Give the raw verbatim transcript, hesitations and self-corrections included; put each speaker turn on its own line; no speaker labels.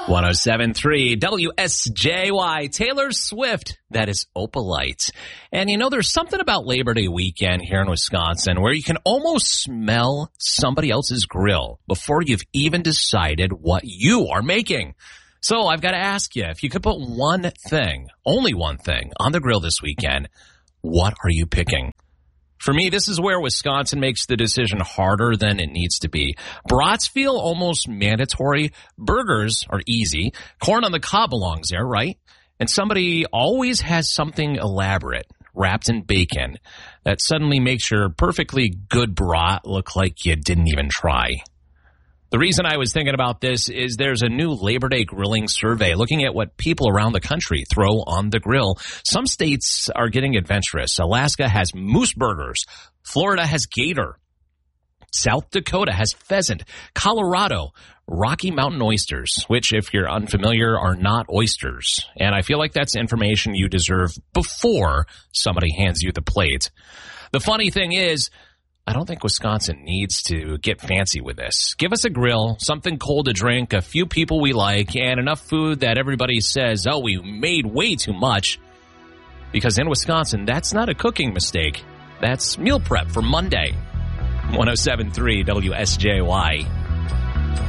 one oh seven point three W S J Y, Taylor Swift, that is Opalite. And you know, there's something about Labor Day weekend here in Wisconsin where you can almost smell somebody else's grill before you've even decided what you are making. So I've got to ask you, if you could put one thing, only one thing, on the grill this weekend, what are you picking? For me, this is where Wisconsin makes the decision harder than it needs to be. Brats feel almost mandatory. Burgers are easy. Corn on the cob belongs there, right? And somebody always has something elaborate wrapped in bacon that suddenly makes your perfectly good brat look like you didn't even try. The reason I was thinking about this is there's a new Labor Day grilling survey looking at what people around the country throw on the grill. Some states are getting adventurous. Alaska has moose burgers. Florida has gator. South Dakota has pheasant. Colorado, Rocky Mountain oysters, which, if you're unfamiliar, are not oysters. And I feel like that's information you deserve before somebody hands you the plate. The funny thing is, I don't think Wisconsin needs to get fancy with this. Give us a grill, something cold to drink, a few people we like, and enough food that everybody says, oh, we made way too much. Because in Wisconsin, that's not a cooking mistake. That's meal prep for Monday. one oh seven point three W S J Y.